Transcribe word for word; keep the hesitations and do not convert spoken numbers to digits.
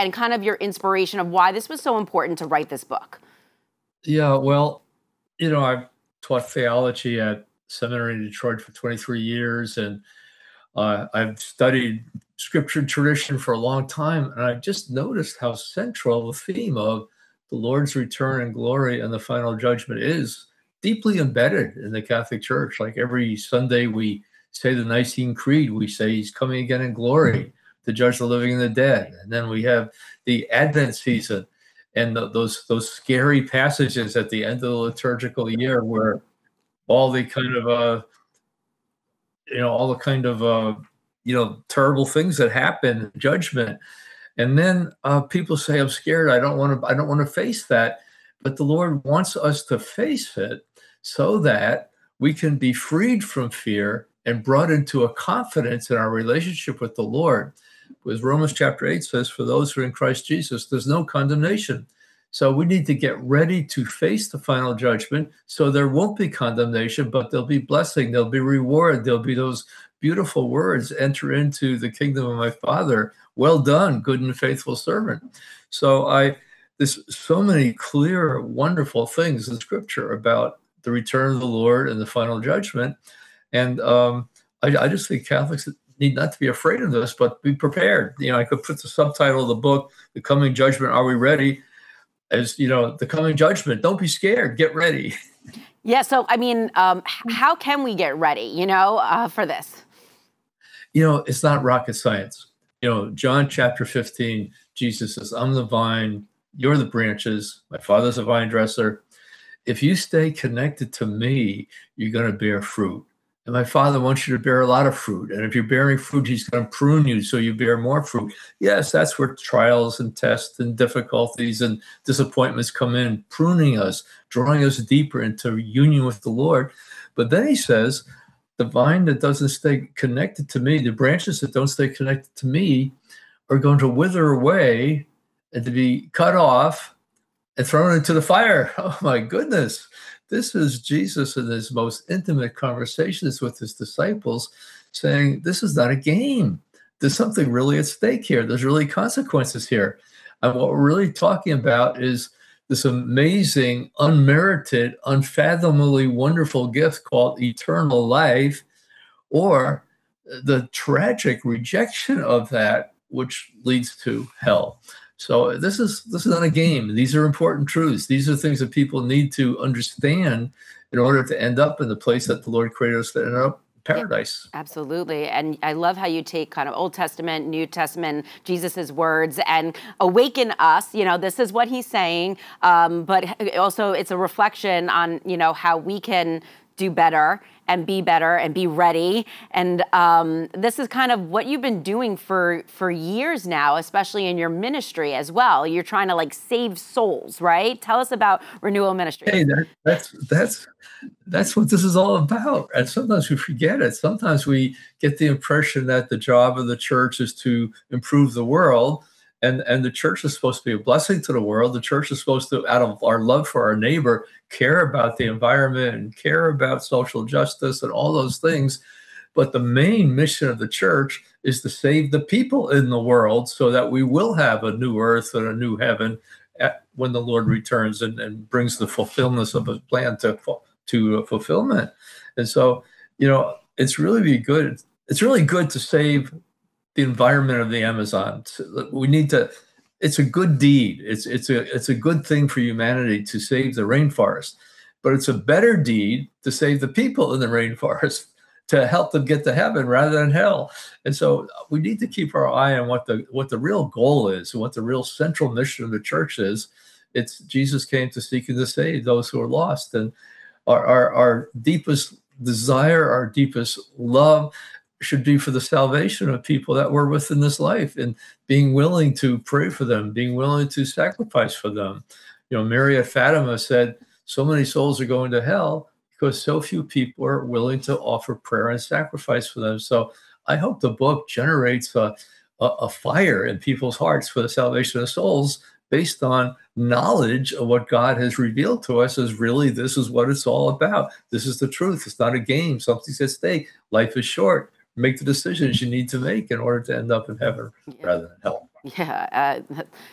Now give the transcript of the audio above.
and kind of your inspiration of why this was so important to write this book. Yeah, well, you know, I've taught theology at seminary in Detroit for twenty-three years, and uh, I've studied scripture and tradition for a long time, and I just noticed how central the theme of the Lord's return and glory and the final judgment is deeply embedded in the Catholic Church. Like every Sunday we say the Nicene Creed, we say he's coming again in glory to judge the living and the dead. And then we have the Advent season and the, those those scary passages at the end of the liturgical year where all the kind of uh you know all the kind of uh you know terrible things that happen, judgment. And then uh people say, I'm scared, I don't want to I don't want to face that. But the Lord wants us to face it so that we can be freed from fear and brought into a confidence in our relationship with the Lord. Because Romans chapter eight says, for those who are in Christ Jesus, there's no condemnation. So we need to get ready to face the final judgment so there won't be condemnation, but there'll be blessing, there'll be reward, there'll be those beautiful words, enter into the kingdom of my Father. Well done, good and faithful servant. So I, there's so many clear, wonderful things in Scripture about the return of the Lord and the final judgment. And um, I, I just think Catholics need not to be afraid of this, but be prepared. You know, I could put the subtitle of the book, The Coming Judgment, Are We Ready? As, you know, the coming judgment. Don't be scared. Get ready. Yeah. So, I mean, um, how can we get ready, you know, uh, for this? You know, it's not rocket science. You know, John chapter fifteen, Jesus says, I'm the vine, you're the branches. My Father's a vine dresser. If you stay connected to me, you're going to bear fruit. And my Father wants you to bear a lot of fruit. And if you're bearing fruit, he's going to prune you so you bear more fruit. Yes, that's where trials and tests and difficulties and disappointments come in, pruning us, drawing us deeper into union with the Lord. But then he says, the vine that doesn't stay connected to me, the branches that don't stay connected to me are going to wither away and to be cut off and thrown into the fire. Oh, my goodness. This is Jesus in his most intimate conversations with his disciples saying, this is not a game. There's something really at stake here. There's really consequences here. And what we're really talking about is this amazing, unmerited, unfathomably wonderful gift called eternal life, or the tragic rejection of that, which leads to hell. So this is this is not a game. These are important truths. These are things that people need to understand in order to end up in the place that the Lord created us to end up, paradise. Yeah, absolutely. And I love how you take kind of Old Testament, New Testament, Jesus's words, and awaken us. You know, this is what he's saying, um, but also it's a reflection on, you know, how we can do better and be better and be ready. And um, this is kind of what you've been doing for, for years now, especially in your ministry as well. You're trying to like save souls, right? Tell us about Renewal Ministry. Hey, that, that's, that's, that's what this is all about. And sometimes we forget it. Sometimes we get the impression that the job of the church is to improve the world. And, and the church is supposed to be a blessing to the world. The church is supposed to, out of our love for our neighbor, care about the environment and care about social justice and all those things. But the main mission of the church is to save the people in the world so that we will have a new earth and a new heaven at, when the Lord returns and, and brings the fulfillment of his plan to, to uh, fulfillment. And so, you know, it's really be good. It's really good to save the environment of the Amazon. We need to, it's a good deed. It's, it's a, it's a good thing for humanity to save the rainforest, but it's a better deed to save the people in the rainforest, to help them get to heaven rather than hell. And so we need to keep our eye on what the, what the real goal is and what the real central mission of the church is. It's Jesus came to seek and to save those who are lost. And our, our, our deepest desire, our deepest love should be for the salvation of people that we're with in this life, and being willing to pray for them, being willing to sacrifice for them. You know, Mary at Fatima said, so many souls are going to hell because so few people are willing to offer prayer and sacrifice for them. So I hope the book generates a, a, a fire in people's hearts for the salvation of souls based on knowledge of what God has revealed to us as really this is what it's all about. This is the truth. It's not a game. Something's at stake. Life is short. Make the decisions you need to make in order to end up in heaven Yeah. rather than hell. Yeah, uh,